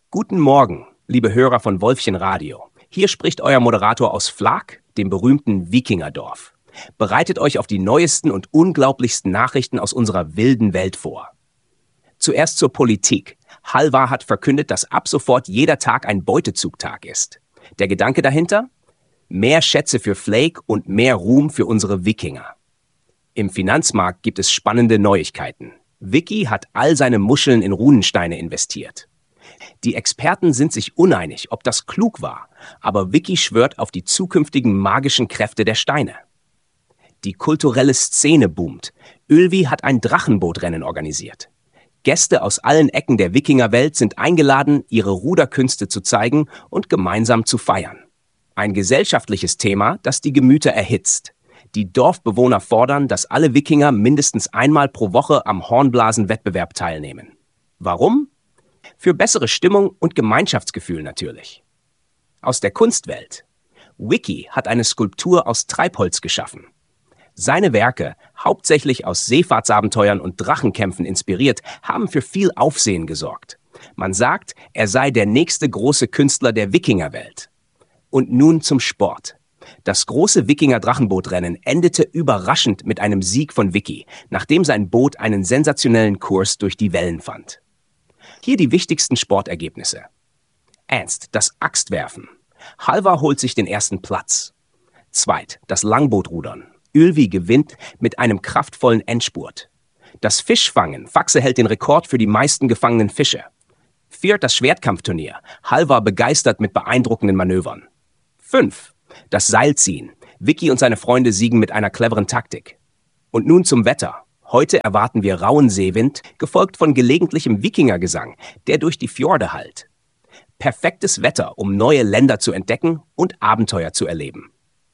Guten Morgen, liebe Hörer von Wolfchen Radio. Hier spricht euer Moderator aus Flak, dem berühmten Wikingerdorf. Bereitet euch auf die neuesten und unglaublichsten Nachrichten aus unserer wilden Welt vor. Zuerst zur Politik. Halvar hat verkündet, dass ab sofort jeder Tag ein Beutezugtag ist. Der Gedanke dahinter? Mehr Schätze für Flake und mehr Ruhm für unsere Wikinger. Im Finanzmarkt gibt es spannende Neuigkeiten. Wiki hat all seine Muscheln in Runensteine investiert. Die Experten sind sich uneinig, ob das klug war, aber Wiki schwört auf die zukünftigen magischen Kräfte der Steine. Die kulturelle Szene boomt. Ylvi hat ein Drachenbootrennen organisiert. Gäste aus allen Ecken der Wikingerwelt sind eingeladen, ihre Ruderkünste zu zeigen und gemeinsam zu feiern. Ein gesellschaftliches Thema, das die Gemüter erhitzt. Die Dorfbewohner fordern, dass alle Wikinger mindestens einmal pro Woche am Hornblasenwettbewerb teilnehmen. Warum? Für bessere Stimmung und Gemeinschaftsgefühl natürlich. Aus der Kunstwelt. Wiki hat eine Skulptur aus Treibholz geschaffen. Seine Werke, hauptsächlich aus Seefahrtsabenteuern und Drachenkämpfen inspiriert, haben für viel Aufsehen gesorgt. Man sagt, er sei der nächste große Künstler der Wikingerwelt. Und nun zum Sport. Das große Wikinger-Drachenbootrennen endete überraschend mit einem Sieg von Wiki, nachdem sein Boot einen sensationellen Kurs durch die Wellen fand. Hier die wichtigsten Sportergebnisse. Ernst, das Axtwerfen. Halvar holt sich den ersten Platz. Zweit, das Langbootrudern. Ylvi gewinnt mit einem kraftvollen Endspurt. Das Fischfangen. Faxe hält den Rekord für die meisten gefangenen Fische. Viert, das Schwertkampfturnier. Halvar begeistert mit beeindruckenden Manövern. 5. Das Seilziehen. Wiki und seine Freunde siegen mit einer cleveren Taktik. Und nun zum Wetter. Heute erwarten wir rauen Seewind, gefolgt von gelegentlichem Wikingergesang, der durch die Fjorde hallt. Perfektes Wetter, um neue Länder zu entdecken und Abenteuer zu erleben.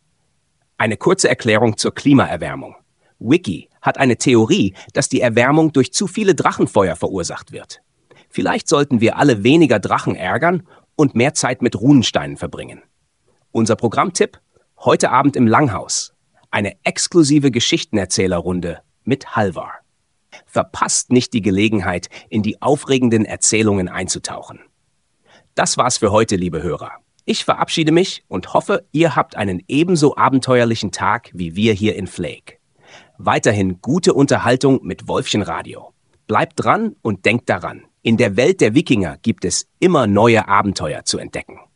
Eine kurze Erklärung zur Klimaerwärmung. Wiki hat eine Theorie, dass die Erwärmung durch zu viele Drachenfeuer verursacht wird. Vielleicht sollten wir alle weniger Drachen ärgern und mehr Zeit mit Runensteinen verbringen. Unser Programmtipp? Heute Abend im Langhaus. Eine exklusive Geschichtenerzählerrunde mit Halvar. Verpasst nicht die Gelegenheit, in die aufregenden Erzählungen einzutauchen. Das war's für heute, liebe Hörer. Ich verabschiede mich und hoffe, ihr habt einen ebenso abenteuerlichen Tag wie wir hier in Flake. Weiterhin gute Unterhaltung mit Wolfchen Radio. Bleibt dran und denkt daran, in der Welt der Wikinger gibt es immer neue Abenteuer zu entdecken.